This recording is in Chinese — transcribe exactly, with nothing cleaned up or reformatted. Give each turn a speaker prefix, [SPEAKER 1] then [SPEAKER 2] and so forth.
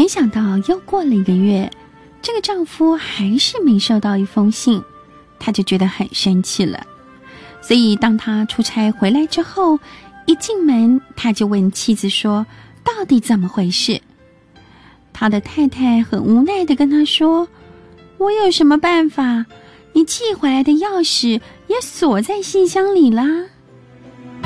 [SPEAKER 1] 没想到又过了一个月，这个丈夫还是没收到一封信，她就觉得很生气了。所以当他出差回来之后，一进门他就问妻子说，到底怎么回事？他的太太很无奈地跟他说，我有什么办法？你寄回来的钥匙也锁在信箱里啦。